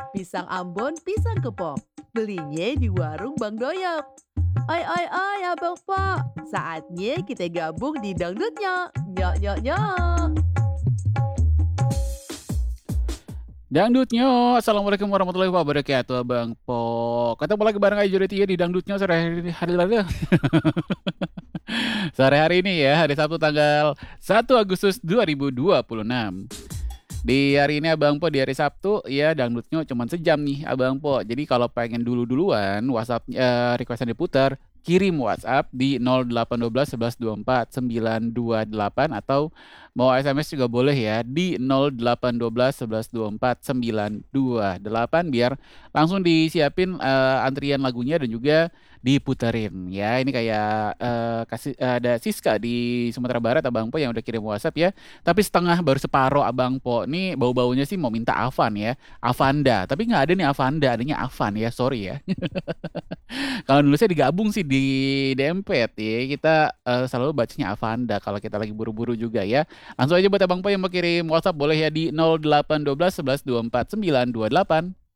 Pisang Ambon, pisang kepok. Belinya di warung Bang Doyok. Oi, Abang Po. Saatnya kita gabung di dangdutnya. Nyok, nyok, nyok. Dangdutnya, assalamualaikum warahmatullahi wabarakatuh, Bang Po. Ketemu lagi bareng aja Joditi ya di Dangdutnya sore hari lalu. Sore hari ini ya, hari Sabtu tanggal 1 Agustus 2026. Di hari ini Abang Po, di hari Sabtu ya Dangdutnya cuma sejam nih Abang Po. Jadi kalau pengen dulu-duluan WhatsApp requestan diputar, kirim WhatsApp di 0812 11 24 928 atau mau SMS juga boleh ya di 0812 11 24 928 biar langsung disiapin antrian lagunya dan juga diputerin ya. Ini kayak ada Siska di Sumatera Barat Abang Po yang udah kirim WhatsApp ya. Tapi setengah baru separoh Abang Po. Nih bau-baunya sih mau minta Avan ya. Avanda. Tapi nggak ada nih Avanda. Adanya Avan ya. Sorry ya. Kalau dulu saya digabung sih di Dempet ya. Kita selalu bacanya Avanda kalau kita lagi buru-buru juga ya. Langsung aja buat Abang Po yang mau kirim WhatsApp boleh ya di 0812 11 24 928.